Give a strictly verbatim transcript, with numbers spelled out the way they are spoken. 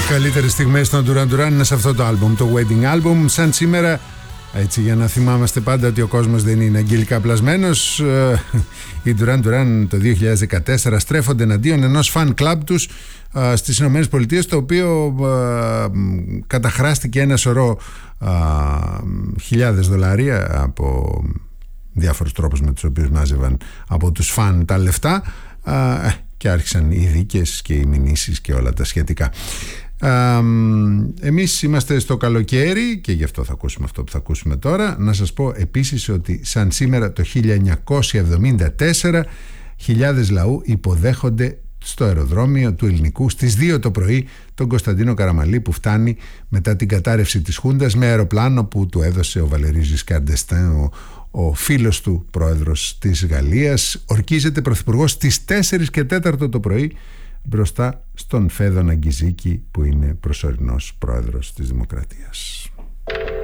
Καλύτερες στιγμές των Duran Duran είναι σε αυτό το άλμπουμ, το Wedding Album. Σαν σήμερα, έτσι για να θυμάμαστε πάντα ότι ο κόσμος δεν είναι αγγελικά πλασμένος, οι Duran Duran το δύο χιλιάδες δεκατέσσερα στρέφονται εναντίον ενός fan club τους στις Ηνωμένες Πολιτείες, το οποίο καταχράστηκε ένα σωρό χιλιάδες δολάρια από διάφορους τρόπους με τους οποίους μάζευαν από τους φαν τα λεφτά, και άρχισαν οι δίκες και οι μηνύσεις και όλα τα σχετικά. Εμείς είμαστε στο καλοκαίρι και γι' αυτό θα ακούσουμε αυτό που θα ακούσουμε τώρα. Να σας πω επίσης ότι σαν σήμερα το χίλια εννιακόσια εβδομήντα τέσσερα χιλιάδες λαού υποδέχονται στο αεροδρόμιο του Ελληνικού στις δύο το πρωί τον Κωνσταντίνο Καραμανλή, που φτάνει μετά την κατάρρευση της Χούντας με αεροπλάνο που του έδωσε ο Βαλερί Ζισκάρ ντ'Εστέν, ο, ο φίλος του πρόεδρος της Γαλλίας. Ορκίζεται πρωθυπουργός στις τέσσερις και τέσσερα το πρωί μπροστά στον Φέδωνα Γκυζίκη, που είναι προσωρινός πρόεδρος της Δημοκρατίας.